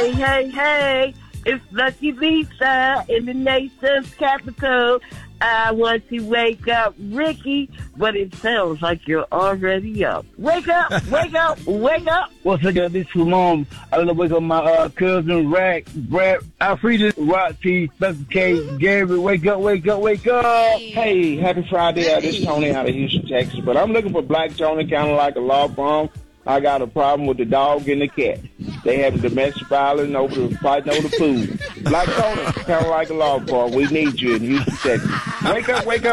Hey, it's Lucky Lisa in the nation's capital. I want to wake up Ricky, but it sounds like you're already up. Wake up. Once again, this is Mom. I want to wake up my cousin, Rack, Brad, Alfreda, Roxy, Special K, Gary. Wake up. Hey, happy Friday. This is Tony out of Houston, Texas. But I'm looking for Black Tony, kind of like a law firm. I got a problem with the dog and the cat. They having domestic violence fighting over the food. Black Tony, kind of like a law firm. We need you in Houston, Texas. Wake up.